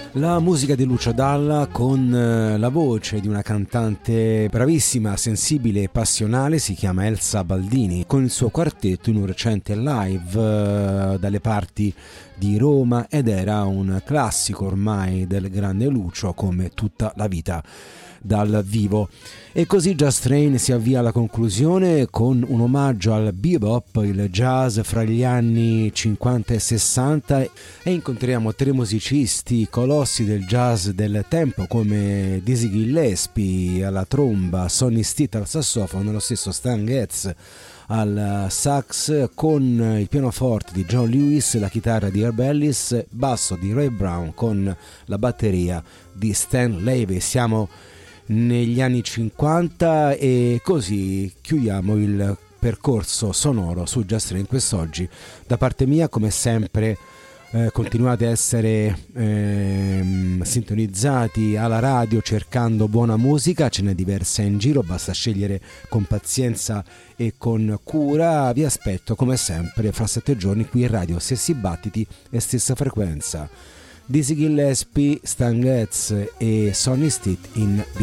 La musica di Lucio Dalla con la voce di una cantante bravissima, sensibile e passionale, si chiama Elsa Baldini, con il suo quartetto in un recente live dalle parti di Roma, ed era un classico ormai del grande Lucio, come tutta la vita dal vivo. E così Jazz Train si avvia alla conclusione con un omaggio al bebop, il jazz fra gli anni 50 e 60, e incontriamo tre musicisti colossi del jazz del tempo come Dizzy Gillespie alla tromba, Sonny Stitt al sassofono, lo stesso Stan Getz al sax, con il pianoforte di John Lewis, la chitarra di Herb Ellis, basso di Ray Brown con la batteria di Stan Levy. Siamo negli anni 50 e così chiudiamo il percorso sonoro su Jazz Train quest'oggi. Da parte mia, come sempre, continuate a essere sintonizzati alla radio cercando buona musica, ce n'è diversa in giro, basta scegliere con pazienza e con cura. Vi aspetto come sempre fra 7 giorni qui in radio, stessi battiti e stessa frequenza. Dizzy Gillespie, Stan Getz e Sonny Stitt in